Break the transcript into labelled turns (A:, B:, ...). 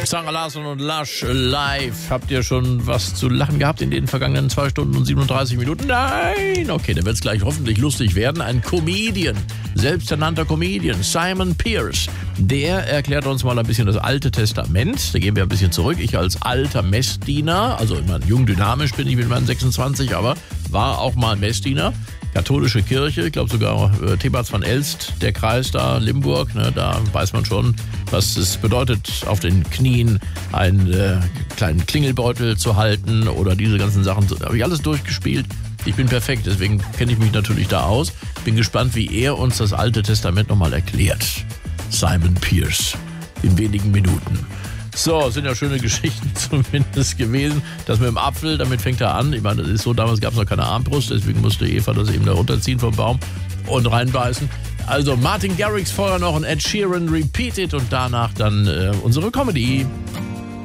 A: Sarah Larsson und Lush live. Habt ihr schon was zu lachen gehabt in den vergangenen 2 Stunden und 37 Minuten? Nein! Okay, dann wird es gleich hoffentlich lustig werden. Ein Comedian, selbsternannter Comedian, Simon Pierce, der erklärt uns mal ein bisschen das Alte Testament. Da gehen wir ein bisschen zurück. Ich als alter Messdiener, also immer jung dynamisch bin ich mit meinen 26, aber war auch mal Messdiener. Katholische Kirche, ich glaube sogar Thebats van Elst, der Kreis da, Limburg, ne, da weiß man schon, was es bedeutet, auf den Knien einen kleinen Klingelbeutel zu halten oder diese ganzen Sachen. Habe ich alles durchgespielt. Ich bin perfekt, deswegen kenne ich mich natürlich da aus. Bin gespannt, wie er uns das Alte Testament nochmal erklärt. Simon Pierce in wenigen Minuten. So, sind ja schöne Geschichten zumindest gewesen. Das mit dem Apfel, damit fängt er an. Ich meine, das ist so, damals gab es noch keine Armbrust, deswegen musste Eva das eben da runterziehen vom Baum und reinbeißen. Also Martin Garrix vorher noch und Ed Sheeran Repeat It und danach dann unsere Comedy.